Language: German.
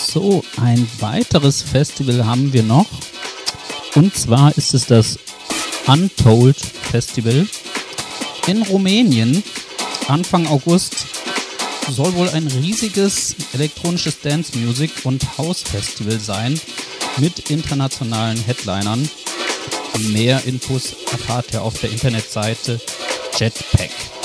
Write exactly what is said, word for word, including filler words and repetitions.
So, ein weiteres Festival haben wir noch. Und zwar ist es das Untold Festival in Rumänien. Anfang August soll wohl ein riesiges elektronisches Dance Music und House Festival sein mit internationalen Headlinern. Mehr Infos erfahrt ihr auf der Internetseite Jetpack.